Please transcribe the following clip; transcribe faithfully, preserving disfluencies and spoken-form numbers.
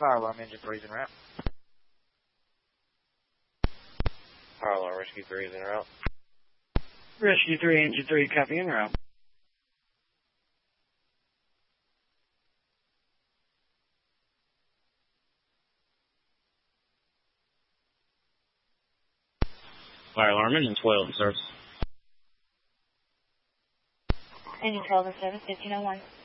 Fire alarm, engine three is en route. Fire alarm, rescue three is en route. Rescue three, engine three, copy en route. Fire alarm, engine twelve in service. Engine twelve in service, fifteen oh one.